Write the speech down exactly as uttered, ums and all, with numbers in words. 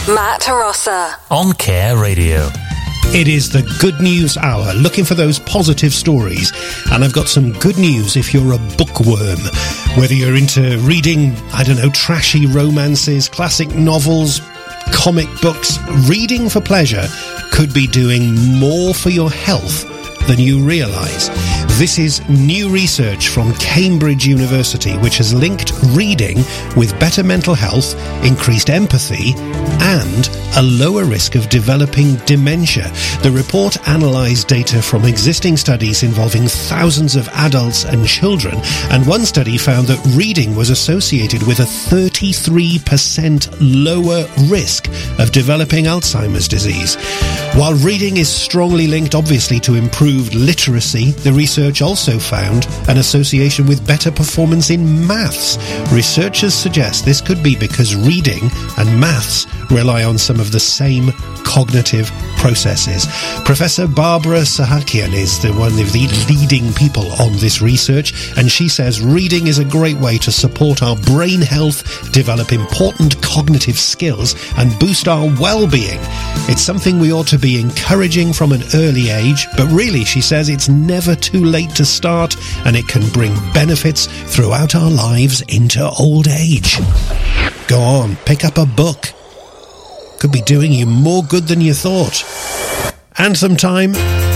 Matt Rossa on Care Radio. It is the Good News Hour, looking for those positive stories. And I've got some good news if you're a bookworm. Whether you're into reading, I don't know, trashy romances, classic novels, comic books, reading for pleasure could be doing more for your health than you realise. This is new research from Cambridge University, which has linked reading with better mental health, increased empathy, and a lower risk of developing dementia. The report analysed data from existing studies involving thousands of adults and children, and one study found that reading was associated with a thirty-three percent lower risk of developing Alzheimer's disease. While reading is strongly linked, obviously, to improved literacy, the research also found an association with better performance in maths. Researchers suggest this could be because reading and maths rely on some of the same cognitive processes. Professor Barbara Sahakian is the one of the leading people on this research, and she says reading is a great way to support our brain health, develop important cognitive skills, and boost our well-being. It's something we ought to be encouraging from an early age, but really, she says, it's never too late to start, and it can bring benefits throughout our lives into old age. Go on, pick up a book. Could be doing you more good than you thought. Anthem time.